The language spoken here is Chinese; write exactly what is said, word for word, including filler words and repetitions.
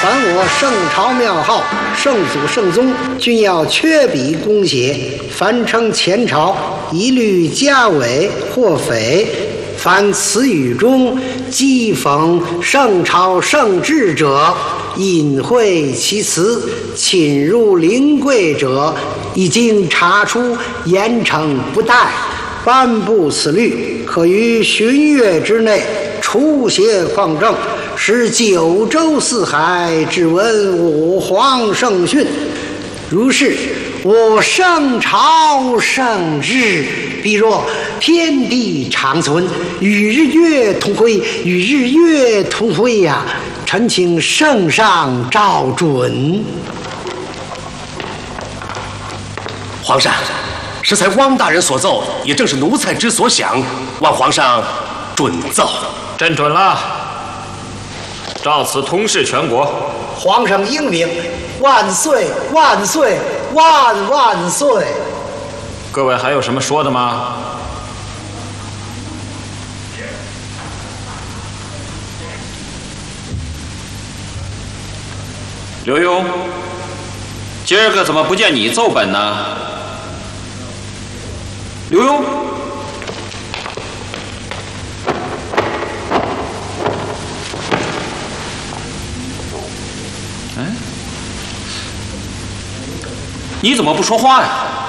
凡我圣朝庙号、圣祖圣宗，均要缺笔公写。凡称前朝，一律加伪或匪。凡词语中讥讽圣朝圣制者，隐晦其词，侵入灵贵者，已经查出，严惩不贷。颁布此律，可于旬月之内除邪匡正，使九州四海只闻我皇圣训。如是，我圣朝圣制必若天地长存，与日月同辉，与日月同辉呀！臣请圣上照准。 皇上，适才汪大人所奏，也正是奴才之所想，望皇上准奏。 朕准了，照此通示全国。 皇上英明，万岁万岁万万岁！ 各位还有什么说的吗？刘墉，今儿个怎么不见你奏本呢？刘墉，哎，你怎么不说话呀？